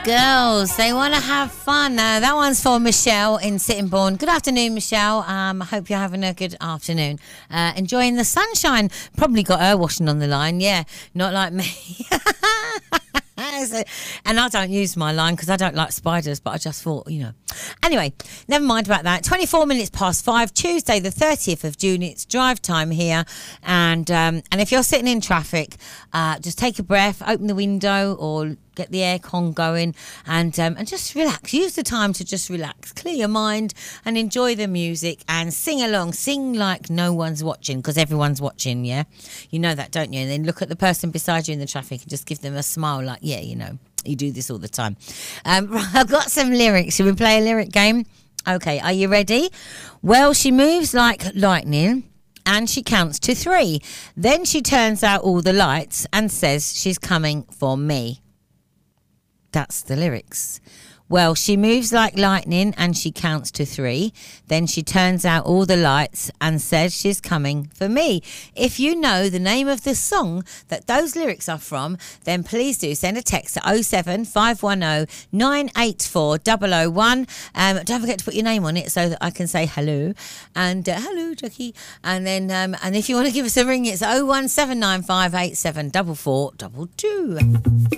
Girls, they want to have fun. That one's for Michelle in Sittingbourne. Good afternoon, Michelle. I hope you're having a good afternoon. Enjoying the sunshine. Probably got her washing on the line. Yeah, not like me. And I don't use my line because I don't like spiders, but I just thought, Anyway, never mind about that. 24 minutes past 5, Tuesday, the 30th of June. It's drive time here. And if you're sitting in traffic, just take a breath, open the window or get the aircon going and just relax. Use the time to just relax, clear your mind and enjoy the music and sing along. Sing like no one's watching because everyone's watching, yeah? You know that, don't you? And then look at the person beside you in the traffic and just give them a smile like, yeah, you do this all the time. I've got some lyrics. Should we play a lyric game? Okay, are you ready? Well, she moves like lightning and she counts to 3. Then she turns out all the lights and says she's coming for me. That's the lyrics. Well, she moves like lightning and she counts to 3. Then she turns out all the lights and says she's coming for me. If you know the name of the song that those lyrics are from, then please do send a text to 07510 984 001. Don't forget to put your name on it so that I can say hello. And hello, Jackie. And then, and if you want to give us a ring, it's 01795 874422.